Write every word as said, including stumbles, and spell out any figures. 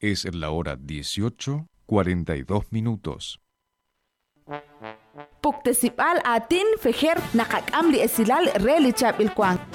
Es la hora dieciocho, cuarenta y dos minutos. Puktasipal atin feher nakakam li esilal reli chap ilkwang.